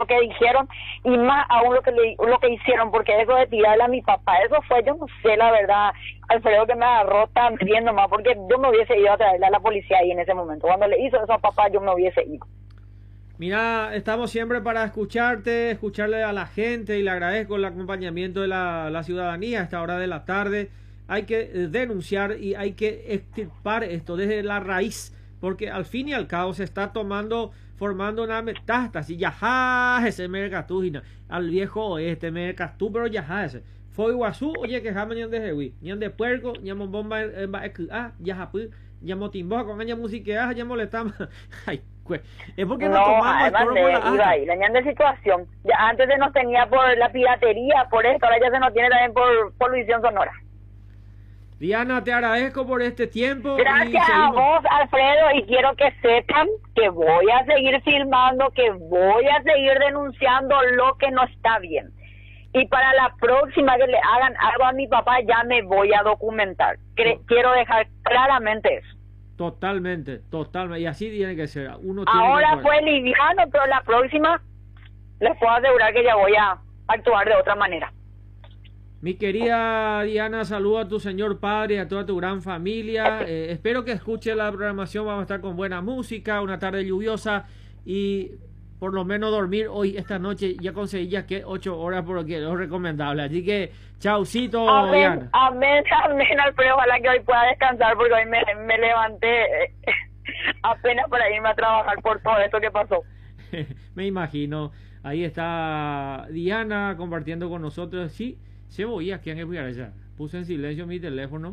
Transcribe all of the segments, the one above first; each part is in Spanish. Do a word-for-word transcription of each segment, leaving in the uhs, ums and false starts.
que dijeron y más aún lo que le, lo que hicieron, porque eso de tirarle a mi papá, eso fue, yo no sé la verdad, Alfredo, que me agarró también nomás, porque yo me hubiese ido a traerle a la policía ahí en ese momento. Cuando le hizo eso a papá, yo me hubiese ido. Mira, estamos siempre para escucharte, escucharle a la gente, y le agradezco el acompañamiento de la, la ciudadanía a esta hora de la tarde. Hay que denunciar y hay que extirpar esto desde la raíz, porque al fin y al cabo se está tomando, formando una metástasis. Ya ese mercatú, al viejo oeste, mercatú, pero ya ese. Fue Iguazú, oye, que jamás ñan de Jehui, ñan de puerco, ñan bomba, ya japu, ñan motimboja, con aña musiquea, ñan moletama. Ay, es porque no, no tomamos además el de, iba ahí, la ñan de situación. Ya antes se nos tenía por la piratería, por esto, ahora ya se nos tiene también por polución sonora. Diana, te agradezco por este tiempo. Gracias a vos, Alfredo, y quiero que sepan que voy a seguir filmando, que voy a seguir denunciando lo que no está bien. Y para la próxima que le hagan algo a mi papá, ya me voy a documentar. Cre- quiero dejar claramente eso. Totalmente, totalmente. Y así tiene que ser. Uno tiene Ahora que fue liviano, pero la próxima les puedo asegurar que ya voy a actuar de otra manera. Mi querida Diana, saludo a tu señor padre y a toda tu gran familia. Eh, espero que escuche la programación. Vamos a estar con buena música, una tarde lluviosa y por lo menos dormir hoy, esta noche. Ya conseguí ya que ocho horas, porque es recomendable. Así que, chaucito, amén, Diana. Amén, amén, Alfredo. Ojalá que hoy pueda descansar, porque hoy me, me levanté eh, apenas para irme a trabajar por todo esto que pasó. Me imagino. Ahí está Diana compartiendo con nosotros. Sí. Se voy aquí en el ya. Puse en silencio mi teléfono.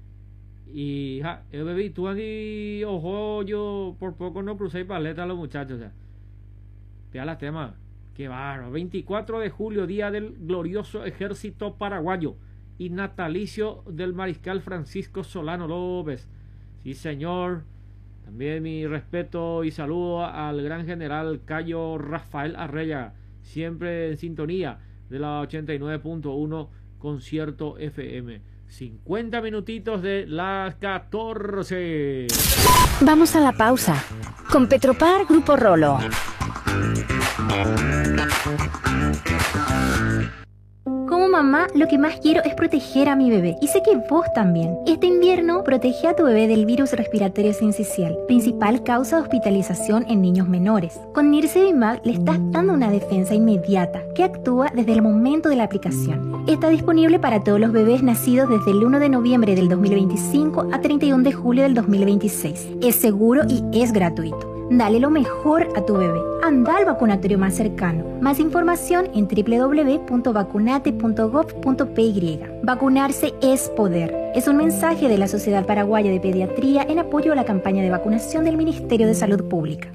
Y ja, el bebé, tú así, ojo, yo por poco no crucé paleta a los muchachos. Ya. Vea la tema. Qué barro. veinticuatro de julio, día del glorioso ejército paraguayo. Y natalicio del mariscal Francisco Solano López. Sí, señor. También mi respeto y saludo al gran general Cayo Rafael Arreya. Siempre en sintonía de la ochenta y nueve punto uno Concierto F M. cincuenta minutitos de las catorce. Vamos a la pausa. Con Petropar Grupo Rolo. Como mamá, lo que más quiero es proteger a mi bebé. Y sé que vos también. Este invierno, protege a tu bebé del virus respiratorio sincicial, principal causa de hospitalización en niños menores. Con Nirsevimab le estás dando una defensa inmediata que actúa desde el momento de la aplicación. Está disponible para todos los bebés nacidos desde el uno de noviembre del dos mil veinticinco a treinta y uno de julio del dos mil veintiséis. Es seguro y es gratuito. Dale lo mejor a tu bebé. Anda al vacunatorio más cercano. Más información en doble u doble u doble u punto vacunate punto gov punto pe ye. Vacunarse es poder. Es un mensaje de la Sociedad Paraguaya de Pediatría en apoyo a la campaña de vacunación del Ministerio de Salud Pública.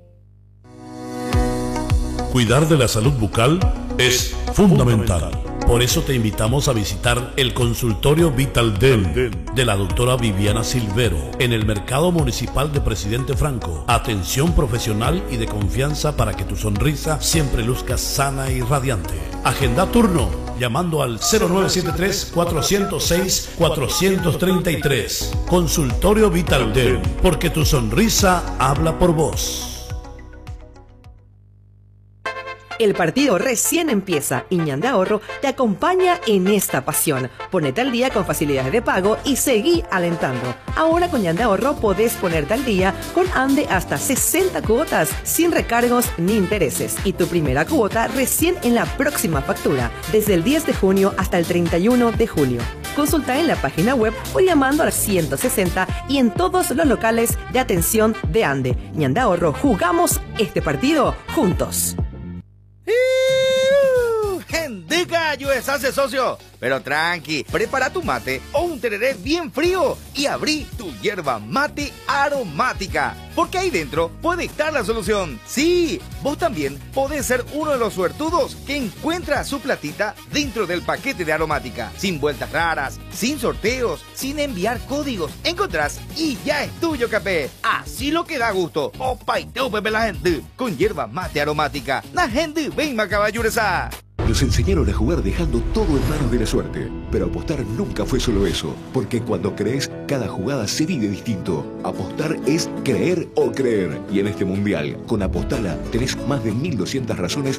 Cuidar de la salud bucal es fundamental. Por eso te invitamos a visitar el consultorio Vital Dent de la doctora Viviana Silvero en el Mercado Municipal de Presidente Franco. Atención profesional y de confianza para que tu sonrisa siempre luzca sana y radiante. Agenda turno llamando al cero nueve siete tres, cuatro cero seis, cuatro tres tres. Consultorio Vital Dent, porque tu sonrisa habla por vos. El partido recién empieza y Ñan de Ahorro te acompaña en esta pasión. Ponete al día con facilidades de pago y seguí alentando. Ahora con Ñan de Ahorro podés ponerte al día con Ande hasta sesenta cuotas sin recargos ni intereses. Y tu primera cuota recién en la próxima factura, desde el diez de junio hasta el treinta y uno de julio. Consulta en la página web o llamando al ciento sesenta y en todos los locales de atención de Ande. Ñan de Ahorro, jugamos este partido juntos. ¡Gendica, U S A C, socio! Pero tranqui, prepara tu mate o un tereré bien frío y abrí tu hierba mate aromática. Porque ahí dentro puede estar la solución. Sí, vos también podés ser uno de los suertudos que encuentra su platita dentro del paquete de aromática. Sin vueltas raras, sin sorteos, sin enviar códigos. Encontrás y ya es tuyo, capé. Así lo que da gusto. Opa y teo, pepe la gente. Con hierba mate aromática. La gente ven macaballuresa. Nos enseñaron a jugar dejando todo en manos de la suerte. Pero apostar nunca fue solo eso. Porque cuando crees, cada jugada se vive distinto. Apostar es creer o creer. Y en este mundial, con Apostala, tenés más de mil doscientas razones